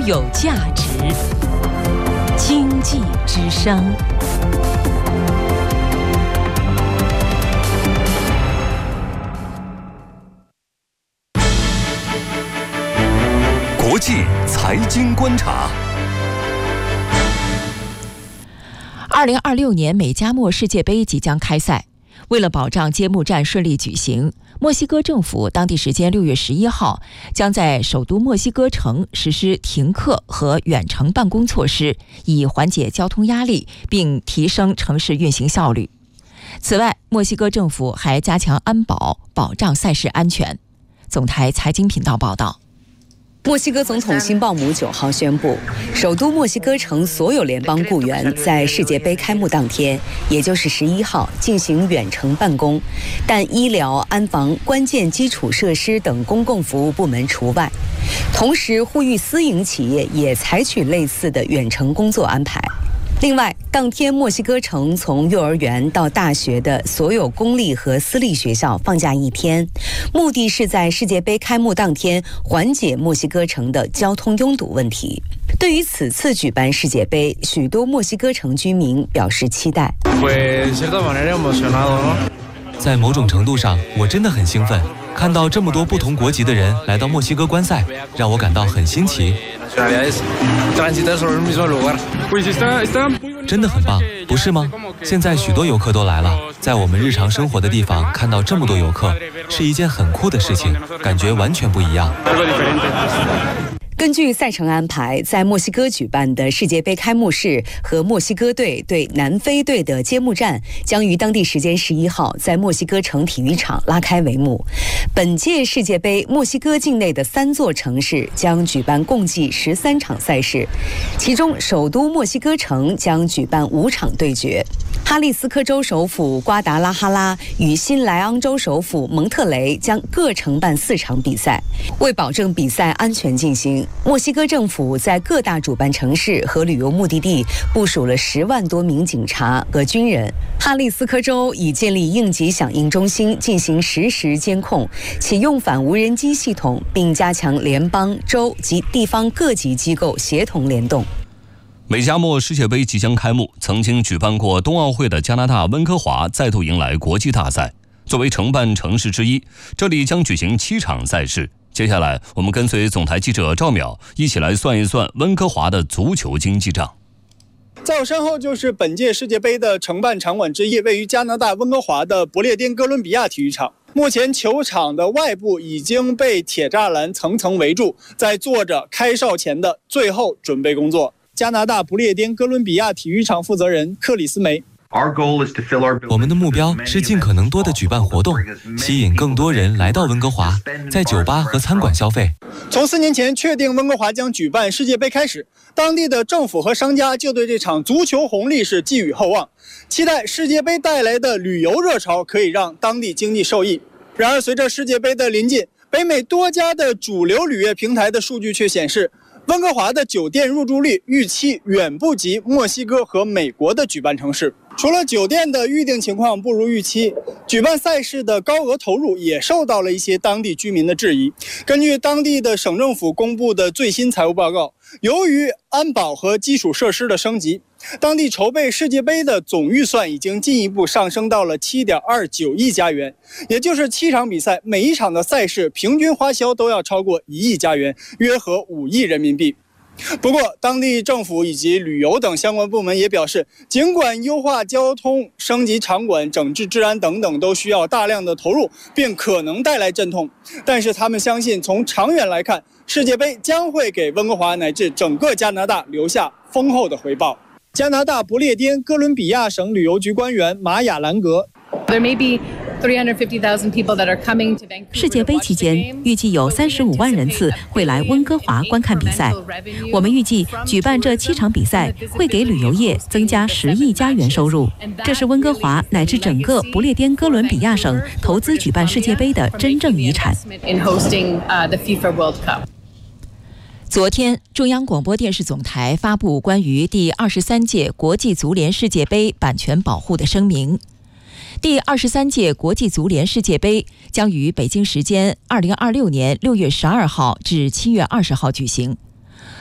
有价值。经济之声。 国际财经观察。 2026年美加墨世界杯即将开赛，为了保障揭幕战顺利举行，墨西哥政府当地时间6月11号将在首都墨西哥城实施停课和远程办公措施，以缓解交通压力并提升城市运行效率。此外，墨西哥政府还加强安保，保障赛事安全。总台财经频道报道。 墨西哥总统辛鲍姆9号宣布，首都墨西哥城所有联邦雇员在世界杯开幕当天，也就是11号进行远程办公，但医疗、安防、关键基础设施等公共服务部门除外。同时呼吁私营企业也采取类似的远程工作安排。另外，当天墨西哥城从幼儿园到大学的所有公立和私立学校放假1天，目的是在世界杯开幕当天缓解墨西哥城的交通拥堵问题。对于此次举办世界杯，许多墨西哥城居民表示期待。 在某种程度上，我真的很兴奋，看到这么多不同国籍的人来到墨西哥观赛，让我感到很新奇。真的很棒，不是吗？现在许多游客都来了，在我们日常生活的地方看到这么多游客，是一件很酷的事情，感觉完全不一样。 根据赛程安排，在墨西哥举办的世界杯开幕式和墨西哥队对南非队的揭幕战将于当地时间11号在墨西哥城体育场拉开帷幕。本届世界杯，墨西哥境内的3座城市将举办共计13场赛事，其中首都墨西哥城将举办5场对决。哈利斯科州首府瓜达拉哈拉与新莱昂州首府蒙特雷将各承办4场比赛。为保证比赛安全进行，墨西哥政府在各大主办城市和旅游目的地部署了10万多名警察和军人。哈利斯科州已建立应急响应中心进行实时监控，启用反无人机系统，并加强联邦、州及地方各级机构协同联动。 美加墨世界杯即将开幕，曾经举办过冬奥会的加拿大温哥华再度迎来国际大赛。作为承办城市之一，这里将举行7场赛事。接下来，我们跟随总台记者赵淼一起来算一算温哥华的足球经济账。 在我身后就是本届世界杯的承办场馆之一，位于加拿大温哥华的不列颠哥伦比亚体育场。目前球场的外部已经被铁栅栏层层围住，在做着开哨前的最后准备工作。加拿大不列颠哥伦比亚体育场负责人克里斯梅。 我们的目标是尽可能多的举办活动，吸引更多人来到温哥华，在酒吧和餐馆消费。 从4年前确定温哥华将举办世界杯开始，当地的政府和商家就对这场足球红利是寄予厚望，期待世界杯带来的旅游热潮可以让当地经济受益。然而，随着世界杯的临近，北美多家的主流旅业平台的数据却显示，温哥华的酒店入住率预期远不及墨西哥和美国的举办城市。除了酒店的预订情况不如预期，举办赛事的高额投入也受到了一些当地居民的质疑。根据当地的省政府公布的最新财务报告，由于安保和基础设施的升级，当地筹备世界杯的总预算已经进一步上升到了7.29亿加元，也就是7场比赛，每一场的赛事平均花销都要超过1亿加元，约合5亿人民币。不过，当地政府以及旅游等相关部门也表示，尽管优化交通、升级场馆、整治治安等等都需要大量的投入，并可能带来阵痛，但是他们相信，从长远来看，世界杯将会给温哥华乃至整个加拿大留下丰厚的回报。加拿大不列颠哥伦比亚省旅游局官员玛雅兰格。 世界杯期间，预计有35万人次会来温哥华观看比赛。我们预计举办这7场比赛会给旅游业增加10亿加元收入，这是温哥华乃至整个不列颠哥伦比亚省投资举办世界杯的真正遗产。 昨天，中央广播电视总台发布关于第23届国际足联世界杯版权保护的声明。第23届国际足联世界杯将于北京时间2026年6月12号至7月20号举行。